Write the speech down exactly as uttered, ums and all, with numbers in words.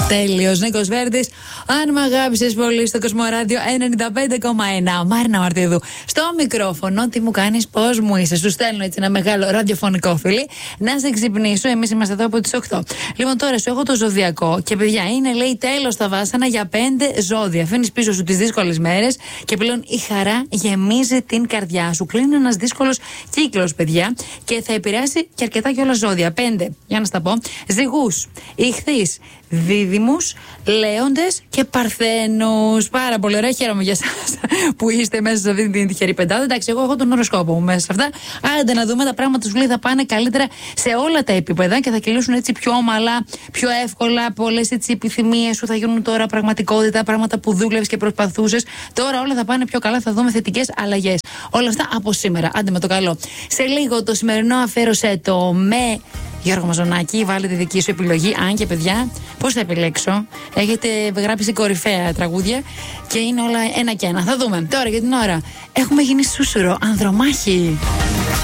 Τέλειος, Νίκος Βέρτης. Αν μ' αγάπησες πολύ στο Κοσμοράδιο ενενήντα πέντε κόμμα ένα. Μάρινα Μαρτίδου. Στο μικρόφωνο, τι μου κάνεις, πώς μου είσαι. Σου στέλνω έτσι ένα μεγάλο ραδιοφωνικό φιλί. Να σε ξυπνήσω. Εμείς είμαστε εδώ από τις οκτώ. Λοιπόν, τώρα σου έχω το ζωδιακό. Και παιδιά, είναι λέει τέλος στα βάσανα για πέντε ζώδια. Αφήνεις πίσω σου τις δύσκολες μέρες και πλέον η χαρά γεμίζει την καρδιά σου. Κλείνει ένας δύσκολος κύκλος, παιδιά. Και θα επηρεάσει και αρκετά κιόλα ζώδια. Πέντε. Για να στα πω. Ζυγούς, Ιχθύς, Δίδυμους, Λέοντες και Παρθένους. Πάρα πολύ ωραία. Χαίρομαι για εσάς που είστε μέσα σε αυτή την τυχερή πεντάδα. Εντάξει, εγώ έχω τον οροσκόπο μου μέσα σε αυτά. Άντε να δούμε, τα πράγματα σου λέει θα πάνε καλύτερα σε όλα τα επίπεδα και θα κυλήσουν έτσι πιο ομαλά, πιο εύκολα. Πολλές έτσι επιθυμίες σου θα γίνουν τώρα πραγματικότητα. Πράγματα που δούλευες και προσπαθούσες. Τώρα όλα θα πάνε πιο καλά. Θα δούμε θετικές αλλαγές. Όλα αυτά από σήμερα. Άντε με το καλό. Σε λίγο το σημερινό αφιέρωσέ το με Γιώργο Μαζονάκη, βάλε τη δική σου επιλογή. Αν και παιδιά, πώς θα επιλέξω. Έχετε γράψει κορυφαία τραγούδια και είναι όλα ένα και ένα. Θα δούμε. Τώρα για την ώρα έχουμε γίνει σούσουρο, Ανδρομάχη.